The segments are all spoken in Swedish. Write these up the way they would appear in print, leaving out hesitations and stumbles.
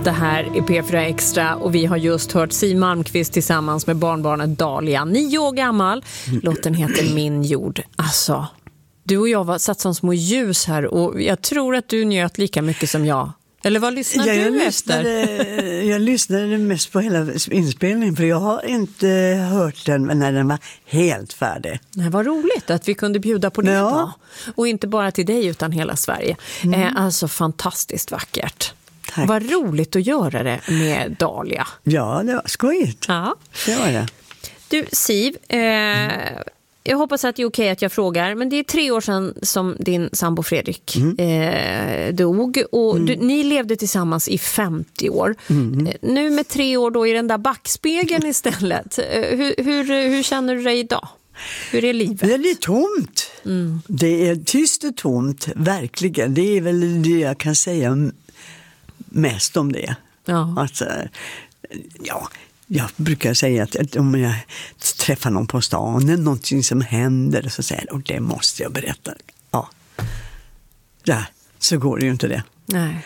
Det här är P4 Extra och vi har just hört Siw Malmkvist tillsammans med barnbarnet Dahlia, 9 år gammal. Låten heter Min jord. Alltså, du och jag var satt som små ljus här och jag tror att du njöt lika mycket som jag. Eller vad lyssnade du efter? Jag lyssnade mest på hela inspelningen för jag har inte hört den när den var helt färdig. Det var roligt att vi kunde bjuda på det då. Och inte bara till dig utan hela Sverige. Alltså fantastiskt vackert. Tack. Vad roligt att göra det med Dahlia. Ja, det var skojigt. Ja. Det var det. Du, Siw, jag hoppas att det är okej att jag frågar, men det är 3 år sedan som din sambo Fredrik dog och ni levde tillsammans i 50 år. Nu med 3 år då i den där backspegeln istället. Hur känner du dig idag? Hur är livet? Det är tomt. Det är tyst och tomt, verkligen. Det är väl det jag kan säga mest om det. Ja. Alltså, jag brukar säga att om jag träffar någon på stan eller någonting som händer så säger jag, och det måste jag berätta. Ja. Där, så går det ju inte det. Nej.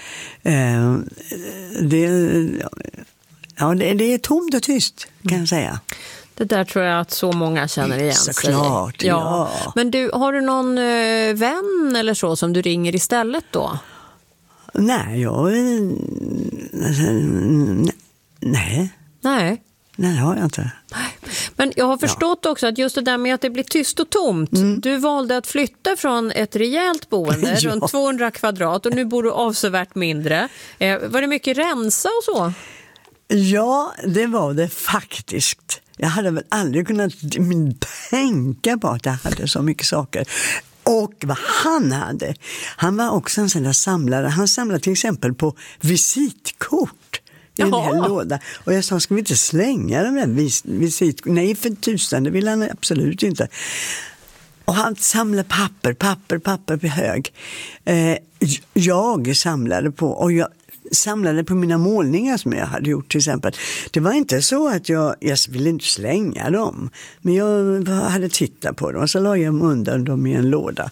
Det är tomt och tyst kan jag säga. Det där tror jag att så många känner igen sig. Såklart, ja. Men du, har du någon vän eller så som du ringer istället då? Nej, Nej, det har jag inte. Men jag har förstått också att just det där med att det blir tyst och tomt. Du valde att flytta från ett rejält boende runt 200 kvadrat och nu bor du avsevärt mindre. Var det mycket rensa och så? Ja, det var det faktiskt. Jag hade väl aldrig kunnat tänka på att jag hade så mycket saker. Och vad han var också en sån där samlare. Han samlade till exempel på visitkort i en hel låda. Och jag sa, ska vi inte slänga de där visitkort? Nej, för tusan, det ville han absolut inte. Och han samlade papper på hög. Jag samlade på, och jag samlade på mina målningar som jag hade gjort till exempel. Det var inte så att jag ville inte slänga dem. Men jag hade tittat på dem och så la jag undan dem i en låda.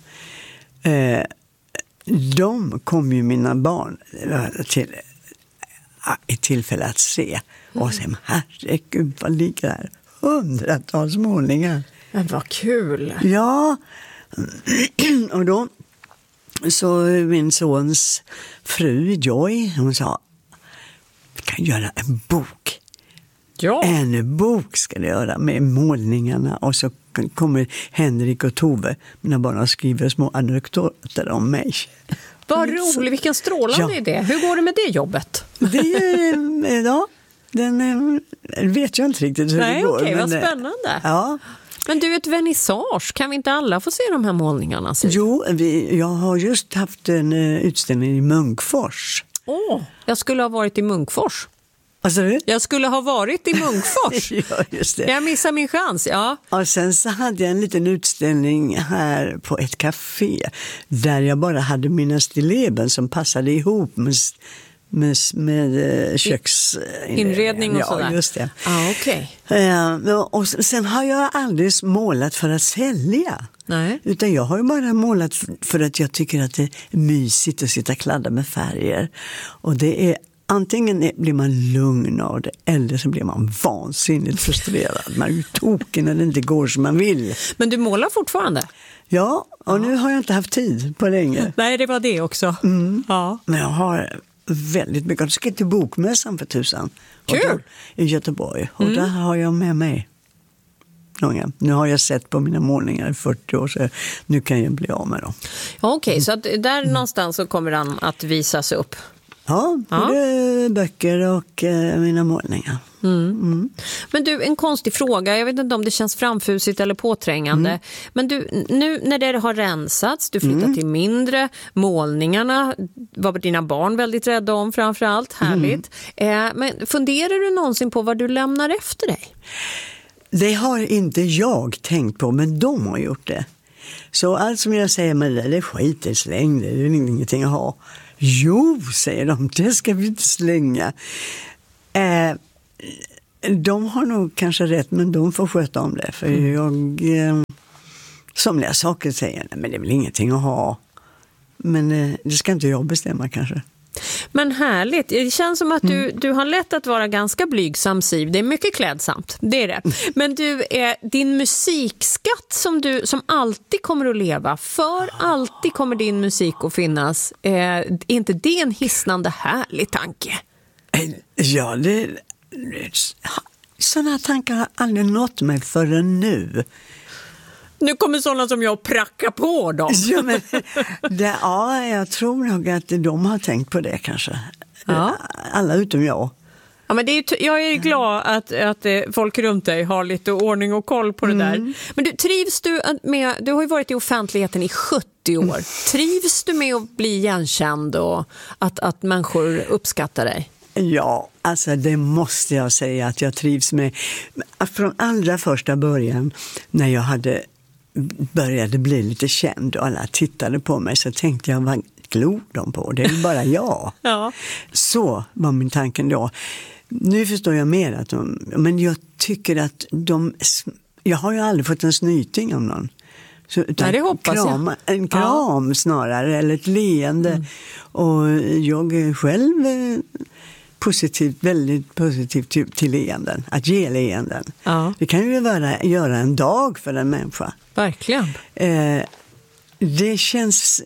De kom ju mina barn till i tillfälle att se. Och sen, herregud, vad ligger där? 100-tals målningar. Men vad kul! Ja, och då så min sons fru Joy, hon sa, vi kan göra en bok. Ja. En bok ska det göra med målningarna. Och så kommer Henrik och Tove, mina barn, och skriver små anekdoter om mig. Vad roligt, vilken strålande idé. Hur går det med det jobbet? Den vet jag inte riktigt hur det går. Okej, vad spännande. Ja. Men du, ett vernissage, kan vi inte alla få se de här målningarna? Jo, jag har just haft en utställning i Munkfors. Jag skulle ha varit i Munkfors. Vad sa du? Jag skulle ha varit i Munkfors. Ja, just det. Jag missar min chans, ja. Och sen så hade jag en liten utställning här på ett café där jag bara hade mina stilleben som passade ihop med köksinredning och sådär. Ja, just det. Okej. Och sen har jag aldrig målat för att sälja. Nej. Utan jag har ju bara målat för att jag tycker att det är mysigt att sitta och kladda med färger. Och det är antingen blir man lugn av det eller så blir man vansinnigt frustrerad. Man är ju tokig när det inte går som man vill. Men du målar fortfarande? Ja, och nu har jag inte haft tid på länge. Nej, det var det också. Ja. Men jag har väldigt mycket. Jag ska till bokmässan för tusan. Kul! I Göteborg. Och där har jag med mig några. Nu har jag sett på mina målningar i 40 år så nu kan jag bli av med dem. Okej, så att där någonstans så kommer den att visas upp. Ja, både böcker och mina målningar. Men du, en konstig fråga. Jag vet inte om det känns framfusigt eller påträngande. Men du, nu när det har rensats, du flyttar till mindre, målningarna var dina barn väldigt rädda om framförallt. Härligt. Men funderar du någonsin på vad du lämnar efter dig? Det har inte jag tänkt på, men de har gjort det. Så allt som jag säger med det är skit, släng det är ingenting att ha. Jo, säger de, det ska vi inte slänga. De har nog kanske rätt, men de får sköta om det. För jag, somliga saker säger, nej, men det är väl ingenting att ha. Men det ska inte jag bestämma kanske. Men härligt. Det känns som att du har lätt att vara ganska blygsam, Siv. Det är mycket klädsamt, det är det. Men du, din musikskatt som alltid kommer att leva, för alltid kommer din musik att finnas. Är inte det en hisnande härlig tanke? Ja, sådana tankar har aldrig nått mig förrän nu. Nu kommer sådana som jag pracka på dem. Ja, men, jag tror nog att de har tänkt på det kanske. Ja. Alla utom jag. Ja, men jag är glad att folk runt dig har lite ordning och koll på det där. Men trivs du med, du har ju varit i offentligheten i 70 år. Trivs du med att bli igenkänd och att människor uppskattar dig? Ja, alltså det måste jag säga att jag trivs med. Från allra första början när jag började bli lite känd och alla tittade på mig, så tänkte jag, vad glor de på? Det är ju bara jag. Ja. Så var min tanken då. Nu förstår jag mer att men jag tycker att jag har ju aldrig fått en snyting om någon. Så, nej, det hoppas jag. En kram snarare, eller ett leende. Och jag är själv väldigt positiv till leenden. Att ge leenden. Ja. Det kan ju göra en dag för en människa. Verkligen. Det känns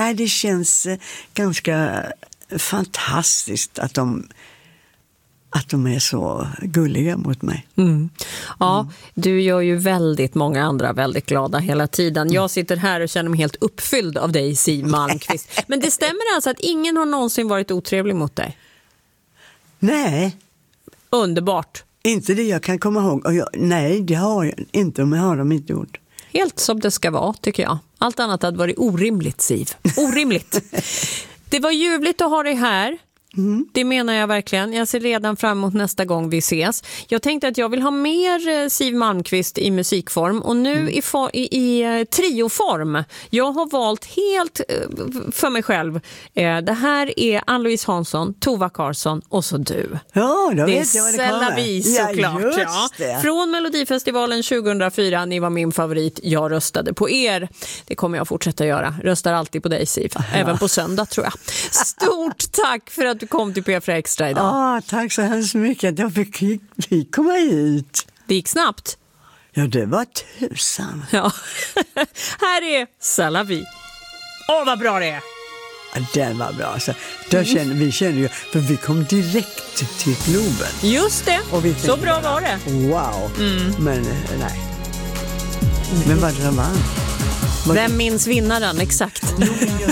ganska fantastiskt att de är så gulliga mot mig. Ja, du gör ju väldigt många andra väldigt glada hela tiden. Jag sitter här och känner mig helt uppfylld av dig, Siw Malmkvist. Men det stämmer alltså att ingen har någonsin varit otrevlig mot dig? Nej. Underbart. Inte det jag kan komma ihåg. Nej, det har jag inte, om jag har dem inte gjort. Helt som det ska vara, tycker jag. Allt annat hade varit orimligt, Siw. Orimligt. Det var ljuvligt att ha dig här. Det menar jag verkligen. Jag ser redan fram emot nästa gång vi ses. Jag tänkte att jag vill ha mer Siw Malmkvist i musikform, och nu i trioform. Jag har valt helt för mig själv. Det här är Ann-Louise Hansson, Tova Karlsson och så du. Ja, då det vet jag vad det kommer. Vi såklart. Ja. Från Melodifestivalen 2004, ni var min favorit. Jag röstade på er. Det kommer jag fortsätta göra. Röstar alltid på dig, Siw. Även på söndag, tror jag. Stort tack för att du kom till P4 Extra idag. Tack så hemskt mycket att jag fick komma hit. Det gick snabbt. Ja, det var tusan. Ja. Här är Salavi. Vad bra det är. Ja, den var bra. Så, vi känner ju, för vi kom direkt till Globen. Just det, tänkte, så bra var det. Wow, men nej. Men vad det vann? Vem minns vinnaren, exakt? Jo,